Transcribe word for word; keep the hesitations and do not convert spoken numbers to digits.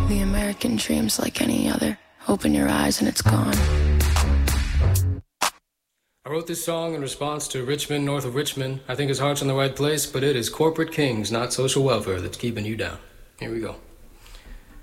The American dream's like any other. Open your eyes and it's gone. I wrote this song in response to Richmond, north of Richmond. I think his heart's in the right place, but it is corporate kings, not social welfare, that's keeping you down. Here we go.